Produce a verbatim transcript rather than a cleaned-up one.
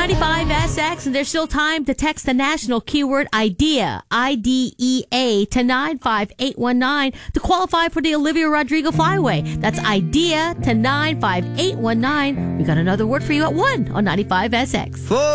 ninety-five S X, and there's still time to text the national keyword IDEA, I D E A, to nine five eight one nine to qualify for the Olivia Rodrigo Flyaway. That's IDEA to nine five eight one nine. We got another word for you at one on ninety-five S X.